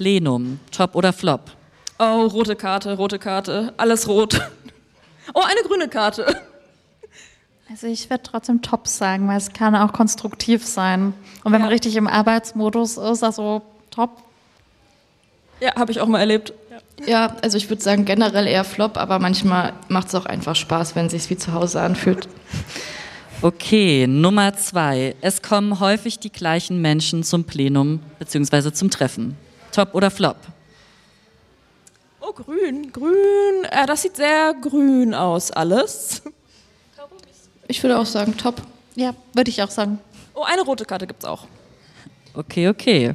Plenum. Top oder Flop? Oh, rote Karte, alles rot. Oh, eine grüne Karte. Also ich werde trotzdem Top sagen, weil es kann auch konstruktiv sein. Und wenn man richtig im Arbeitsmodus ist, also Top. Ja, habe ich auch mal erlebt. Ja, also ich würde sagen generell eher Flop, aber manchmal macht es auch einfach Spaß, wenn es sich wie zu Hause anfühlt. Okay, Nummer 2. Es kommen häufig die gleichen Menschen zum Plenum bzw. zum Treffen. Top oder Flop? Oh, grün. Das sieht sehr grün aus, alles. Ich würde auch sagen Top. Ja, würde ich auch sagen. Oh, eine rote Karte gibt's auch. Okay.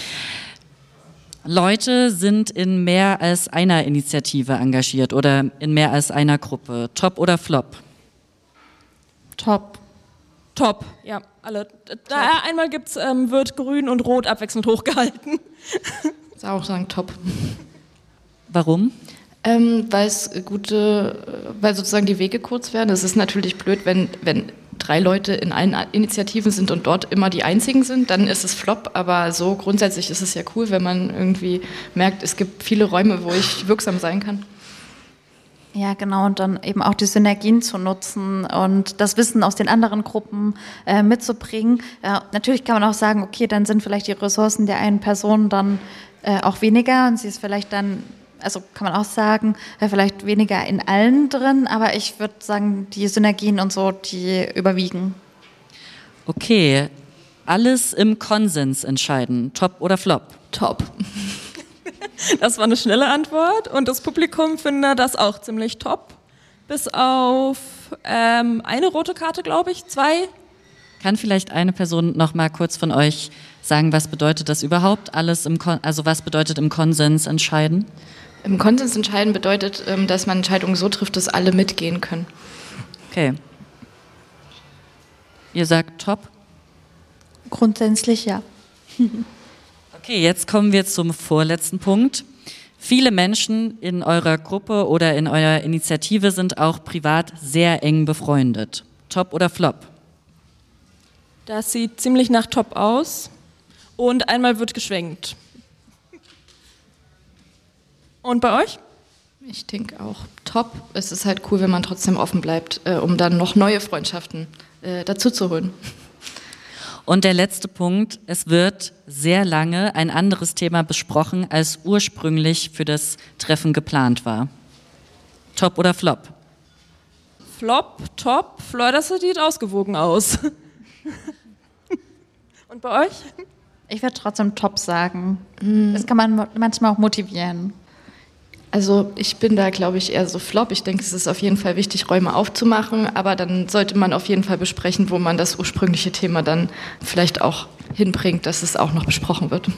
Leute sind in mehr als einer Initiative engagiert oder in mehr als einer Gruppe. Top oder Flop? Top. Ja, alle. Da einmal wird grün und rot abwechselnd hochgehalten. Ich würde auch sagen Top. Warum? Weil sozusagen die Wege kurz werden. Es ist natürlich blöd, wenn 3 Leute in allen Initiativen sind und dort immer die einzigen sind, dann ist es Flop, aber so grundsätzlich ist es ja cool, wenn man irgendwie merkt, es gibt viele Räume, wo ich wirksam sein kann. Ja, genau, und dann eben auch die Synergien zu nutzen und das Wissen aus den anderen Gruppen mitzubringen. Natürlich kann man auch sagen, okay, dann sind vielleicht die Ressourcen der einen Person dann auch weniger und sie ist vielleicht dann, also kann man auch sagen, vielleicht weniger in allen drin, aber ich würde sagen, die Synergien und so, die überwiegen. Okay, alles im Konsens entscheiden. Top oder Flop? Top. Das war eine schnelle Antwort und das Publikum findet das auch ziemlich top. Bis auf eine rote Karte, glaube ich, 2. Kann vielleicht eine Person noch mal kurz von euch sagen, was bedeutet das überhaupt? Was bedeutet im Konsens entscheiden? Im Konsens entscheiden bedeutet, dass man Entscheidungen so trifft, dass alle mitgehen können. Okay. Ihr sagt Top? Grundsätzlich ja. Okay, jetzt kommen wir zum vorletzten Punkt. Viele Menschen in eurer Gruppe oder in eurer Initiative sind auch privat sehr eng befreundet. Top oder Flop? Das sieht ziemlich nach Top aus. Und einmal wird geschwenkt. Und bei euch? Ich denke auch Top. Es ist halt cool, wenn man trotzdem offen bleibt, um dann noch neue Freundschaften dazu zu holen. Und der letzte Punkt, es wird sehr lange ein anderes Thema besprochen, als ursprünglich für das Treffen geplant war. Top oder Flop? Flop, Top, das sieht ausgewogen aus. Und bei euch? Ich würde trotzdem Top sagen. Das kann man manchmal auch motivieren. Also ich bin da, glaube ich, eher so Flop. Ich denke, es ist auf jeden Fall wichtig, Räume aufzumachen, aber dann sollte man auf jeden Fall besprechen, wo man das ursprüngliche Thema dann vielleicht auch hinbringt, dass es auch noch besprochen wird.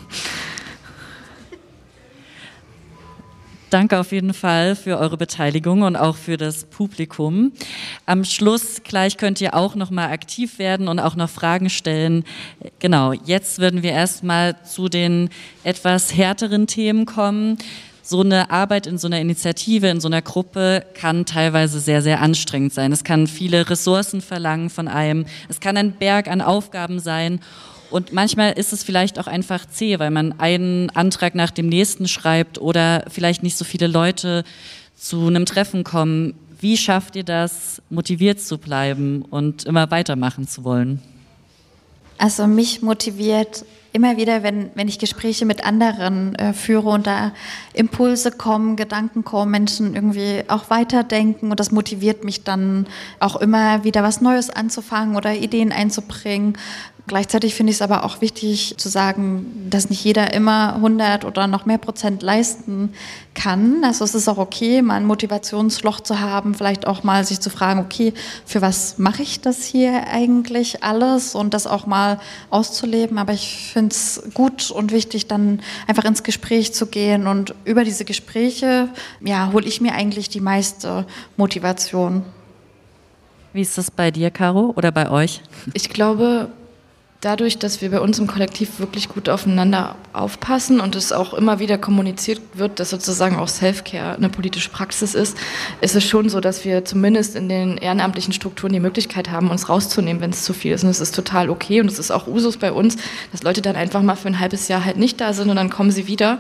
Danke auf jeden Fall für eure Beteiligung und auch für das Publikum. Am Schluss gleich könnt ihr auch noch mal aktiv werden und auch noch Fragen stellen. Genau, jetzt würden wir erstmal zu den etwas härteren Themen kommen. So eine Arbeit in so einer Initiative, in so einer Gruppe kann teilweise sehr, sehr anstrengend sein. Es kann viele Ressourcen verlangen von einem. Es kann ein Berg an Aufgaben sein. Und manchmal ist es vielleicht auch einfach zäh, weil man einen Antrag nach dem nächsten schreibt oder vielleicht nicht so viele Leute zu einem Treffen kommen. Wie schafft ihr das, motiviert zu bleiben und immer weitermachen zu wollen? Also mich motiviert immer wieder, wenn ich Gespräche mit anderen führe und da Impulse kommen, Gedanken kommen, Menschen irgendwie auch weiterdenken und das motiviert mich dann auch immer wieder was Neues anzufangen oder Ideen einzubringen. Gleichzeitig finde ich es aber auch wichtig zu sagen, dass nicht jeder immer 100 oder noch mehr Prozent leisten kann. Also es ist auch okay, mal ein Motivationsloch zu haben, vielleicht auch mal sich zu fragen, okay, für was mache ich das hier eigentlich alles und das auch mal auszuleben. Aber ich finde es gut und wichtig, dann einfach ins Gespräch zu gehen und über diese Gespräche, ja, hole ich mir eigentlich die meiste Motivation. Wie ist das bei dir, Caro, oder bei euch? Ich glaube, dadurch, dass wir bei uns im Kollektiv wirklich gut aufeinander aufpassen und es auch immer wieder kommuniziert wird, dass sozusagen auch Self-Care eine politische Praxis ist, ist es schon so, dass wir zumindest in den ehrenamtlichen Strukturen die Möglichkeit haben, uns rauszunehmen, wenn es zu viel ist. Und es ist total okay und es ist auch Usus bei uns, dass Leute dann einfach mal für ein halbes Jahr halt nicht da sind und dann kommen sie wieder.